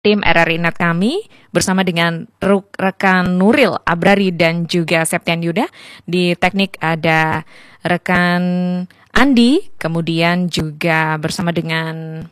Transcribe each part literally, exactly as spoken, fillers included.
tim R R I Net kami bersama dengan rekan Nuril Abrari dan juga Septian Yuda. Di teknik ada rekan Andi, kemudian juga bersama dengan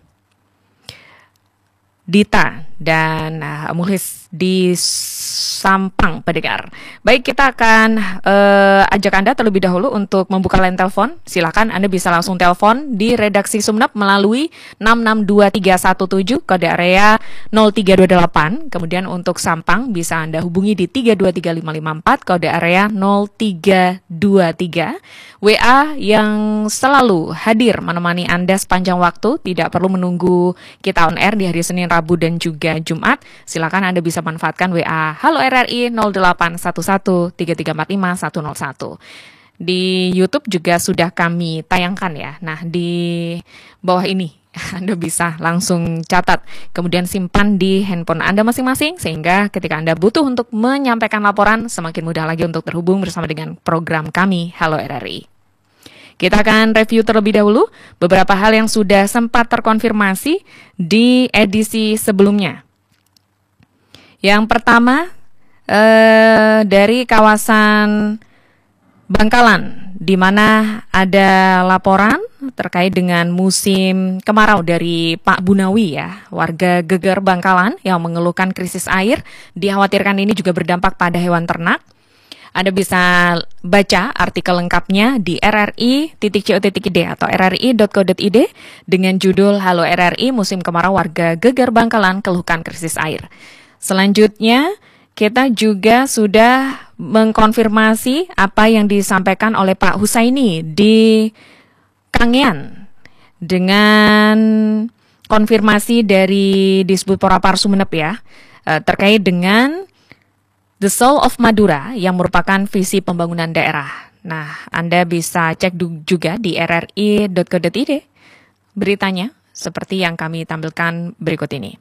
Dita dan uh, Muhlis di Sampang pendengar. Baik, kita akan uh, ajak Anda terlebih dahulu untuk membuka line telepon. Silakan Anda bisa langsung telepon di redaksi Sumeneb melalui enam enam dua tiga satu tujuh kode area nol tiga dua delapan. Kemudian untuk Sampang bisa Anda hubungi di tiga dua tiga lima lima empat kode area nol tiga dua tiga. W A yang selalu hadir menemani Anda sepanjang waktu, tidak perlu menunggu kita on air di hari Senin, Rabu, dan juga Jumat. Silakan Anda bisa manfaatkan W A Halo R R I nol delapan satu satu tiga tiga empat lima satu nol satu. Di YouTube juga sudah kami tayangkan ya. Nah, di bawah ini Anda bisa langsung catat, kemudian simpan di handphone Anda masing-masing, sehingga ketika Anda butuh untuk menyampaikan laporan, semakin mudah lagi untuk terhubung bersama dengan program kami Halo R R I. Kita akan review terlebih dahulu beberapa hal yang sudah sempat terkonfirmasi di edisi sebelumnya. Yang pertama, eh, dari kawasan Bangkalan, di mana ada laporan terkait dengan musim kemarau dari Pak Bunawi ya, warga Geger Bangkalan yang mengeluhkan krisis air, dikhawatirkan ini juga berdampak pada hewan ternak. Anda bisa baca artikel lengkapnya di r r i titik co titik i d atau r r i titik co titik i d dengan judul Halo R R I Musim Kemarau Warga Geger Bangkalan Keluhkan Krisis Air. Selanjutnya, kita juga sudah mengkonfirmasi apa yang disampaikan oleh Pak Husaini di Kangean dengan konfirmasi dari Disbud Porapar Sumeneb ya, terkait dengan The Soul of Madura yang merupakan visi pembangunan daerah. Nah, Anda bisa cek juga di r r i titik co titik i d beritanya seperti yang kami tampilkan berikut ini.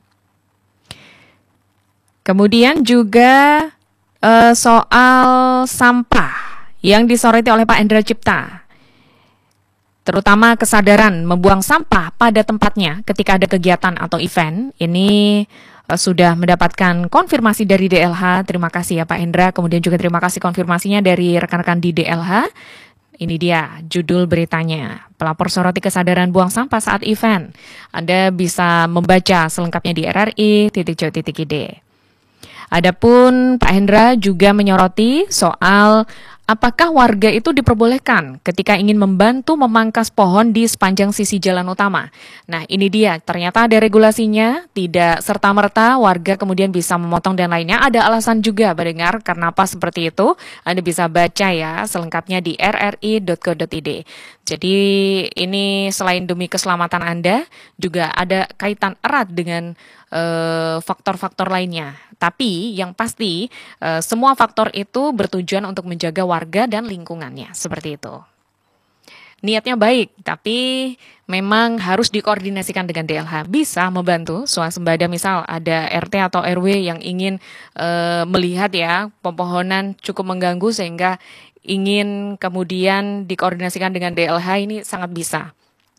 Kemudian juga uh, soal sampah yang disoroti oleh Pak Endra Cipta, terutama kesadaran membuang sampah pada tempatnya ketika ada kegiatan atau event. Ini uh, sudah mendapatkan konfirmasi dari D L H. Terima kasih ya Pak Endra. Kemudian juga terima kasih konfirmasinya dari rekan-rekan di D L H. Ini dia judul beritanya, pelapor soroti kesadaran buang sampah saat event. Anda bisa membaca selengkapnya di r r i titik co titik i d. Adapun Pak Hendra juga menyoroti soal apakah warga itu diperbolehkan ketika ingin membantu memangkas pohon di sepanjang sisi jalan utama. Nah, ini dia, ternyata ada regulasinya, tidak serta-merta warga kemudian bisa memotong dan lainnya. Ada alasan juga, pendengar, kenapa seperti itu. Anda bisa baca ya selengkapnya di r r i titik co titik i d. Jadi ini selain demi keselamatan Anda, juga ada kaitan erat dengan uh, faktor-faktor lainnya. Tapi yang pasti uh, semua faktor itu bertujuan untuk menjaga warga dan lingkungannya, seperti itu. Niatnya baik, tapi memang harus dikoordinasikan dengan D L H. Bisa membantu swasembada, misal ada R T atau R W yang ingin uh, melihat ya pepohonan cukup mengganggu sehingga ingin kemudian dikoordinasikan dengan D L H, ini sangat bisa.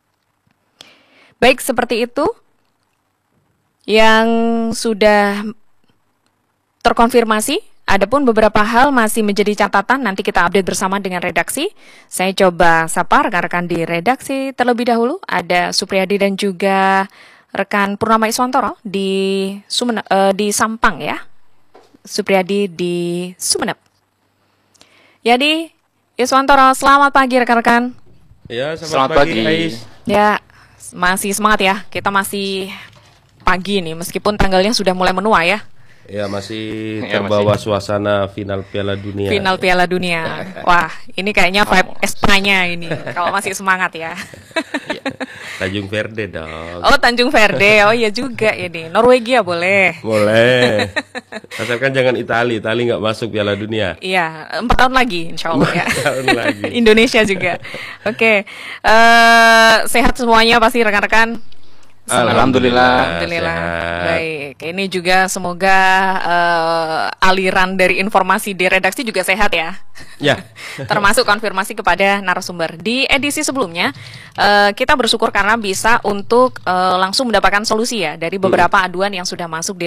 Baik, seperti itu yang sudah terkonfirmasi. Adapun beberapa hal masih menjadi catatan, nanti kita update bersama dengan redaksi. Saya coba sapa rekan-rekan di redaksi terlebih dahulu. Ada Supriyadi dan juga rekan Purnama Iswantoro di Sumeneb, uh, di Sampang ya. Supriyadi di Sumeneb. Jadi Iswantoro, selamat pagi rekan-rekan. Ya, selamat, selamat pagi. pagi. Ya, masih semangat ya. Kita masih pagi nih, meskipun tanggalnya sudah mulai menua ya. Ya, masih Ya, terbawa masih. suasana final Piala Dunia. Final Piala Dunia. Wah, ini kayaknya vibe Espanya ini. Kalau masih semangat ya. Tanjung Verde dong. Oh, Tanjung Verde. Oh iya juga ini. Norwegia boleh. Boleh. Asalkan jangan Itali. Itali nggak masuk Piala Dunia. Iya, empat tahun lagi insya Allah ya. Tahun lagi. Indonesia juga. Oke. Eh, sehat semuanya pasti rekan-rekan. Alhamdulillah. Alhamdulillah. Sehat. Baik, ini juga semoga eh, aliran dari informasi di redaksi juga sehat ya. Ya. Termasuk konfirmasi kepada narasumber. Di edisi sebelumnya, eh, kita bersyukur karena bisa untuk eh, langsung mendapatkan solusi ya dari beberapa aduan yang sudah masuk di